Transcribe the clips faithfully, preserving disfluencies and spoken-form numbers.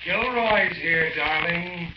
Gilroy's here, darling.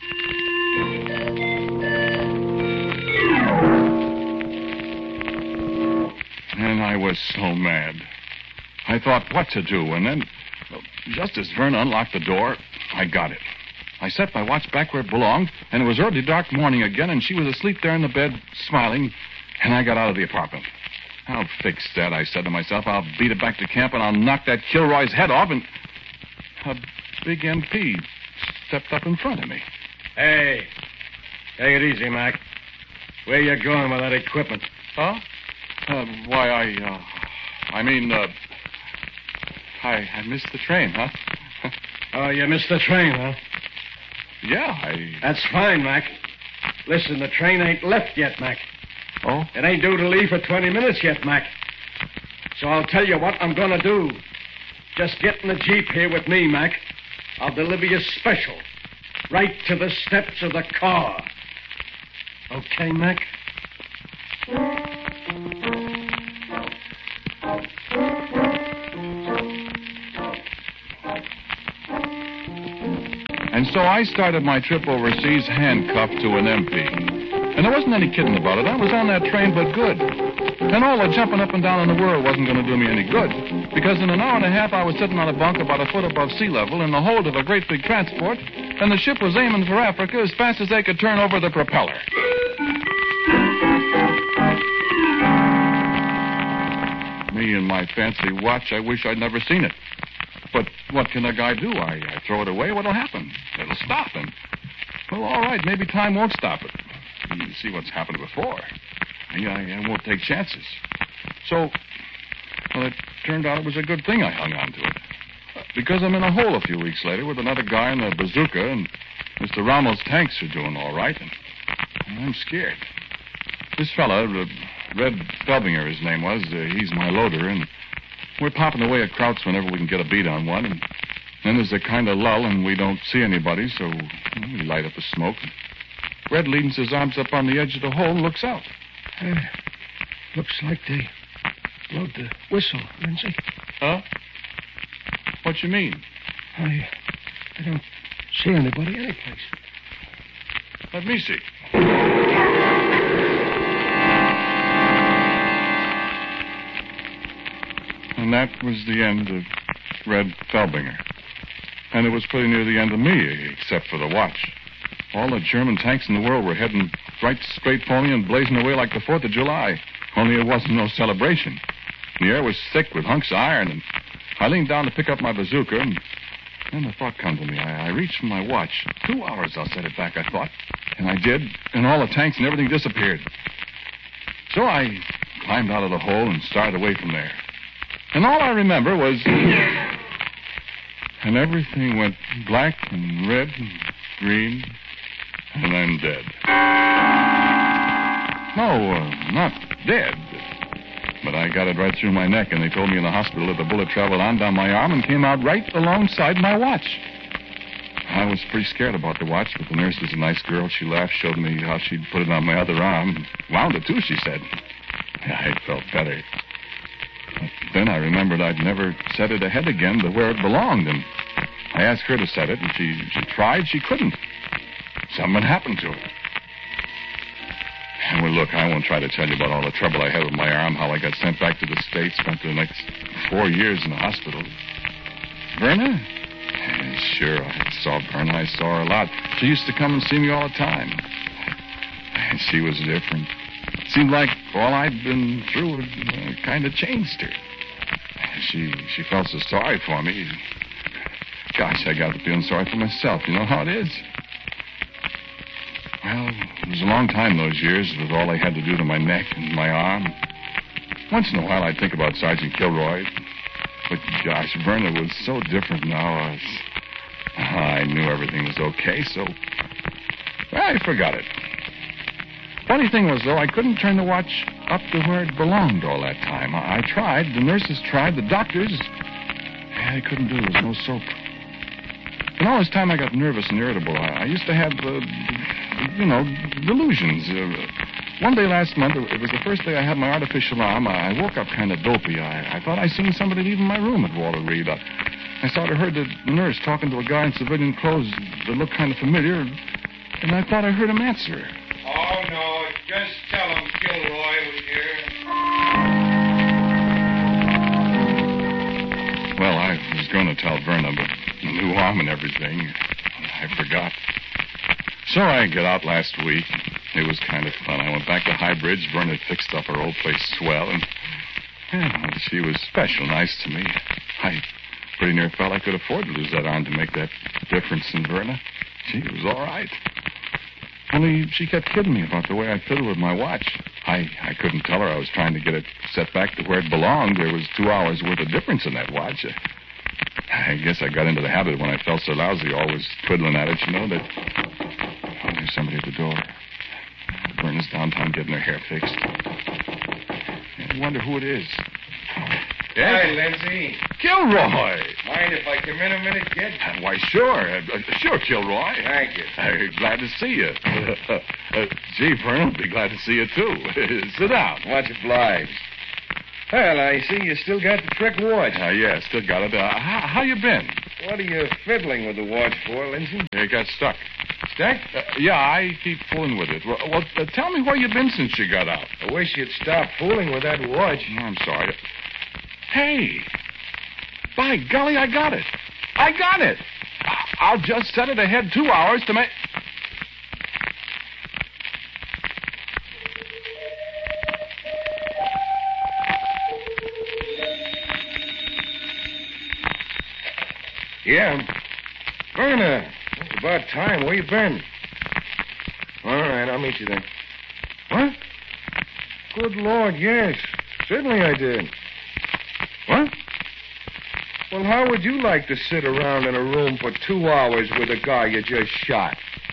And I was so mad. I thought what to do, and then, just as Verna unlocked the door, I got it. I set my watch back where it belonged, and it was early dark morning again, and she was asleep there in the bed, smiling, and I got out of the apartment. I'll fix that, I said to myself. I'll beat it back to camp, and I'll knock that Kilroy's head off, and a big M P stepped up in front of me. Hey, take it easy, Mac. Where you going with that equipment? Huh? Uh, why, I, uh, I mean, uh, I, I missed the train, huh? Oh, you missed the train, huh? Yeah, I... That's fine, Mac. Listen, the train ain't left yet, Mac. Oh? It ain't due to leave for twenty minutes yet, Mac. So I'll tell you what I'm going to do. Just get in the Jeep here with me, Mac. I'll deliver you special. Right to the steps of the car. Okay, Mac? And so I started my trip overseas handcuffed to an M P. And there wasn't any kidding about it. I was on that train, but good. And all the jumping up and down in the world wasn't going to do me any good. Because in an hour and a half, I was sitting on a bunk about a foot above sea level in the hold of a great big transport, and the ship was aiming for Africa as fast as they could turn over the propeller. Me and my fancy watch, I wish I'd never seen it. But what can a guy do? I, I throw it away, what'll happen? It'll stop him. Well, all right, maybe time won't stop it. You see what's happened before. I, I, I won't take chances. So, well, it turned out it was a good thing I hung on to it. Because I'm in a hole a few weeks later with another guy in a bazooka, and Mister Rommel's tanks are doing all right, and, and I'm scared. This fella, uh, Red Felbinger, his name was, uh, he's my loader, and we're popping away at Krauts whenever we can get a beat on one, and then there's a kind of lull, and we don't see anybody, so well, we light up the smoke. Red leans his arms up on the edge of the hole and looks out. Uh, looks like they blowed the whistle, Lindsay. Huh? What you mean? I, I don't see anybody anyplace. Let me see. And that was the end of Red Felbinger. And it was pretty near the end of me, except for the watch. All the German tanks in the world were heading right straight for me and blazing away like the fourth of July. Only it wasn't no celebration. The air was thick with hunks of iron, and I leaned down to pick up my bazooka, and then the thought come to me. I, I reached for my watch. Two hours I'll set it back, I thought. And I did, and all the tanks and everything disappeared. So I climbed out of the hole and started away from there. And all I remember was... And everything went black and red and green, and I'm dead. No, uh, not dead. But I got it right through my neck, and they told me in the hospital that the bullet traveled on down my arm and came out right alongside my watch. I was pretty scared about the watch, but the nurse was a nice girl. She laughed, showed me how she'd put it on my other arm. Wound it, too, she said. I felt better. But then I remembered I'd never set it ahead again to where it belonged, and I asked her to set it, and she, she tried. She couldn't. Something happened to her. Well, look, I won't try to tell you about all the trouble I had with my arm, how I got sent back to the States, spent the next four years in the hospital. Verna? Yeah, sure, I saw Verna. I saw her a lot. She used to come and see me all the time. She was different. It seemed like all I'd been through had uh, kind of changed her. She she felt so sorry for me. Gosh, I got to feeling sorry for myself. You know how it is. Well, it was a long time those years with all they had to do to my neck and my arm. Once in a while I'd think about Sergeant Kilroy. But gosh, Verna was so different now. I, was, I knew everything was okay, so well, I forgot it. Funny thing was, though, I couldn't turn the watch up to where it belonged all that time. I, I tried. The nurses tried. The doctors. Yeah, they couldn't do it. There was no soap. And all this time I got nervous and irritable. I, I used to have, uh, you know, delusions. Uh, one day last month, it was the first day I had my artificial arm. I woke up kind of dopey. I, I thought I seen somebody leaving my room at Walter Reed. I, I thought I heard the nurse talking to a guy in civilian clothes that looked kind of familiar, and I thought I heard him answer. Oh, no. Just tell him Gilroy was here. Well, I was going to tell Verna, but the new arm and everything, I forgot. So I got out last week. It was kind of fun. I went back to High Bridge. Verna had fixed up her old place swell, and yeah, she was special nice to me. I pretty near felt I could afford to lose that arm to make that difference in Verna. She was all right. Only she kept kidding me about the way I fiddled with my watch. I, I couldn't tell her I was trying to get it set back to where it belonged. There was two hours worth of difference in that watch. I guess I got into the habit when I felt so lousy, always twiddling at it, you know, that... Oh, there's somebody at the door. Verna's downtown getting her hair fixed. I wonder who it is. Yeah? Hi, Lindsay. Gilroy! Mind if I come in a minute, kid? Uh, why, sure. Uh, uh, sure, Gilroy. Thank you. Uh, glad to see you. uh, gee, Vern, I'll be glad to see you, too. Sit down. Much obliged. Well, I see you still got the trick watch. Uh, yeah, still got it. Uh, how, how you been? What are you fiddling with the watch for, Lindsay? It got stuck. Stuck? Uh, yeah, I keep fooling with it. Well, well uh, tell me where you been since you got out. I wish you'd stop fooling with that watch. Oh, I'm sorry. Hey, by golly, I got it. I got it. I'll just set it ahead two hours to make... Yeah. Verna, it's about time. Where you been? All right, I'll meet you then. What? Good Lord, yes. Certainly I did. What? Well, how would you like to sit around in a room for two hours with a guy you just shot?